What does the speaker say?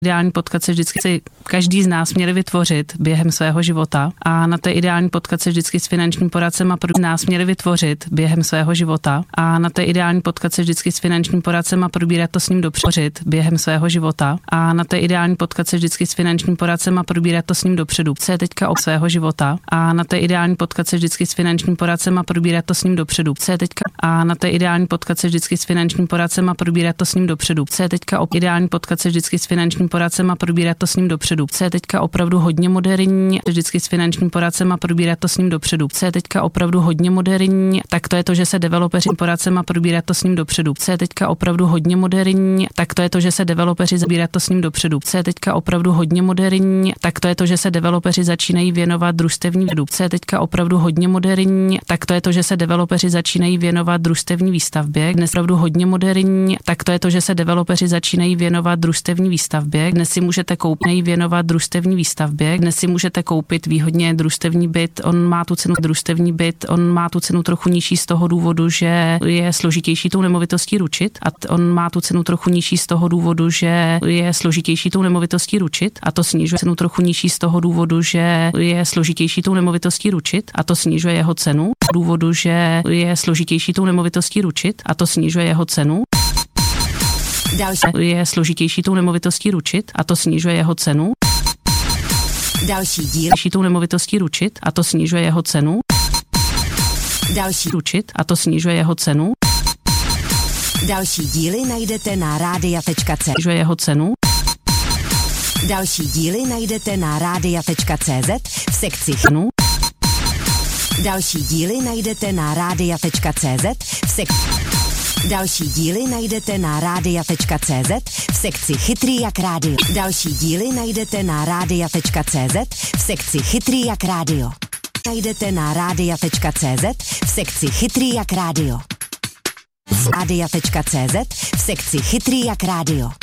Ideální potkat se vždycky si každý z nás měli vytvořit během svého života a na té ideální potkat se vždycky s finančním poradcem a nás měli vytvořit během svého života a na té ideální potkat se vždycky s finančním poradcem a probírat to s ním dopředu během svého života a na té ideální potkat se vždycky s finančním poradcem a probírat to s ním dopředu. Co je teďka o svého života a na té ideální potkat se vždycky s finančním poradcem a probírat to s ním dopředu. Co je teďka a na té ideální potkat se vždycky s finančním poradcem a probírat to s ním dopředu. Co je teďka o ideální potkat se vždycky s finančním poradcem a probírat to s ním dopředu. Co je teďka opravdu hodně moderní, vždycky s finančním poradcem a probírat to s ním dopředu. Co je teďka opravdu hodně moderní, tak to je to, že se developeři poradcem a probírat to s ním dopředu. Co je teďka opravdu hodně moderní, tak to je to, že se developeři zabírat to s ním dopředu. Co je teďka opravdu hodně moderní, tak to je to, že se developeři začínají věnovat družstevní vědu. Co je teďka opravdu hodně moderní, tak to je to, že se developeři začínají věnovat družstevní výstavbě. Dnes opravdu hodně moderní, tak to je to, že se developeři začínají věnovat družstevní výstavbě. Dnes si můžete koupit věnovat družstevní výstavbě. Dnes si můžete koupit výhodně družstevní byt. On má tu cenu družstevní byt, on má tu cenu trochu nižší z toho důvodu, že je složitější tou nemovitostí ručit a on má tu cenu trochu nižší z toho důvodu, že je složitější tou nemovitostí ručit a to snižuje cenu trochu nižší z toho důvodu, že je složitější tou nemovitostí ručit a to snižuje jeho cenu z důvodu, že je složitější tou nemovitostí ručit a to snižuje jeho cenu. Další je složitější tou nemovitostí ručit a to snižuje jeho cenu. Další díl tou nemovitostí ručit a to snižuje jeho cenu. Další ručit a to snižuje jeho cenu. Další díly najdete na radia.cz. Snižuje jeho cenu. Další díly najdete na radia.cz v sekci chnu. Další díly najdete na radia.cz v sekci. Další díly najdete na radia.cz v sekci Chytrý jak rádio. Další díly najdete na radia.cz v sekci Chytrý jak rádio. Najdete na radia.cz v sekci Chytrý jak rádio. Radia.cz v sekci Chytrý jak rádio.